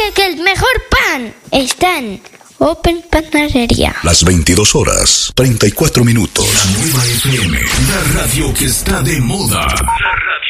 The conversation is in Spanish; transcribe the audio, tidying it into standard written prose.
que el mejor pan está en Open Panadería. Las 22 horas, 34 minutos. La Nueva FM, la radio que está de moda.